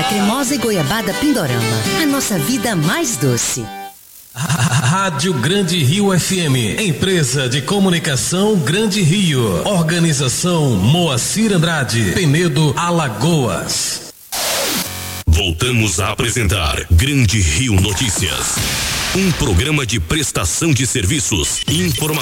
cremosa e goiabada Pindorama. A nossa vida mais doce. Rádio Grande Rio FM, empresa de comunicação Grande Rio, organização Moacir Andrade, Penedo, Alagoas. Voltamos a apresentar Grande Rio Notícias, um programa de prestação de serviços e informação.